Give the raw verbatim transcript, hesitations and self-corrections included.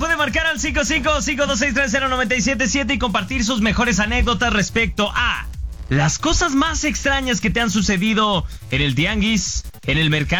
puede marcar al cinco cinco cinco dos seis tres cero nueve siete siete y compartir sus mejores anécdotas respecto a las cosas más extrañas que te han sucedido en el tianguis, en el mercado.